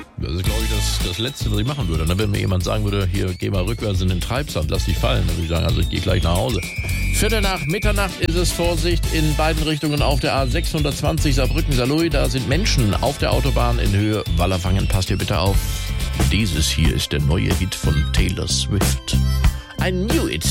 Das ist, glaube ich, das Letzte, was ich machen würde. Wenn mir jemand sagen würde, hier, geh mal rückwärts in den Treibsand, lass dich fallen, dann würde ich sagen, also ich gehe gleich nach Hause. Viertel nach Mitternacht ist es, Vorsicht, in beiden Richtungen auf der A620 Saarbrücken-Saarlouis. Da sind Menschen auf der Autobahn in Höhe Wallerfangen. Passt ihr bitte auf. Dieses hier ist der neue Hit von Taylor Swift. I knew it.